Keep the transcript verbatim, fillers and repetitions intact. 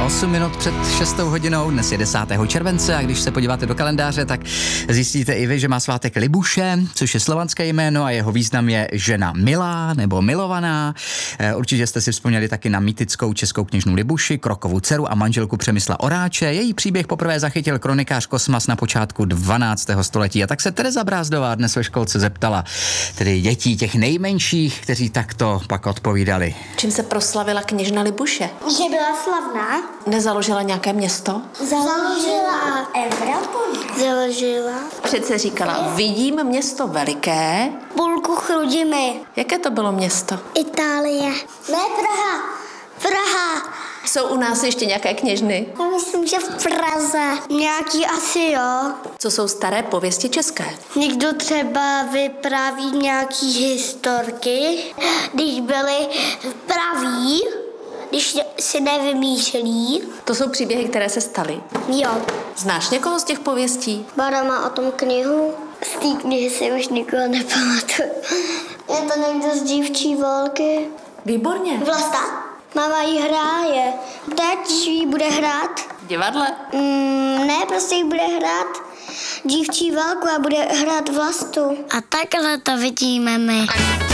osm minut před šestou hodinou, dnes je desátého července a když se podíváte do kalendáře, tak zjistíte i vy, že má svátek Libuše, což je slovanské jméno a jeho význam je žena milá nebo milovaná. Určitě jste si vzpomněli taky na mýtickou českou kněžnu Libuši, Krokovu dceru a manželku Přemysla Oráče. Její příběh poprvé zachytil kronikář Kosmas na počátku dvanáctého století a tak se Tereza Brázdová dnes ve školce zeptala, tedy dětí těch nejmenších, kteří takto pak odpovídali. Čím se proslavila kněžna Libuše? Že byla slavná. Nezaložila nějaké město? Založila Evropu. Založila. Přece říkala, vidím město veliké. Půlku Chrudimi. Jaké to bylo město? Itálie. Ne Praha. Praha. Jsou u nás ještě nějaké kněžny? Já myslím, že v Praze. Nějaký asi jo. Co jsou staré pověsti české? Někdo třeba vypráví nějaký historky, když byli praví, když si nevymýšlí. To jsou příběhy, které se staly. Jo. Znáš někoho z těch pověstí? Bára má o tom knihu. Z té knihy si už nikoho nepamatuju. Je to někdo z dívčí války. Výborně. Vlasta? Máma jí hraje. Teď jí bude hrát? V divadle? Mm, ne, prostě jí bude hrát dívčí válku a bude hrát Vlastu. A takhle to vidíme my.